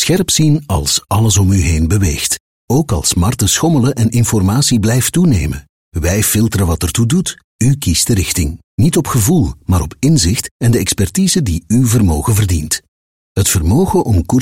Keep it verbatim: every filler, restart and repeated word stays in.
scherp zien als alles om u heen beweegt. Ook als markten schommelen en informatie blijft toenemen. Wij filteren wat ertoe doet. U kiest de richting. Niet op gevoel, maar op inzicht en de expertise die uw vermogen verdient. Het vermogen om koers